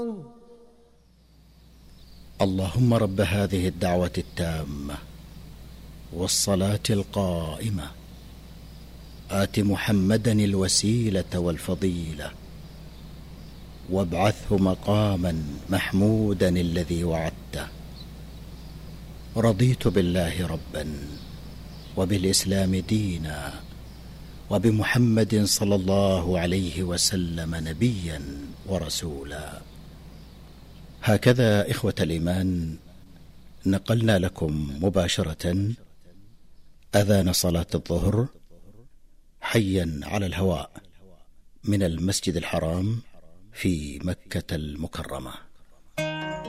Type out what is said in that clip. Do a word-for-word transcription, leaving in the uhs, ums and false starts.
اللهم رب هذه الدعوة التامة والصلاة القائمة آت محمدا الوسيلة والفضيلة وابعثه مقاما محمودا الذي وعدته. رضيت بالله ربا وبالإسلام دينا وبمحمد صلى الله عليه وسلم نبيا ورسولا. هكذا إخوة الإيمان نقلنا لكم مباشرة أذان صلاة الظهر حيا على الهواء من المسجد الحرام في مكة المكرمة.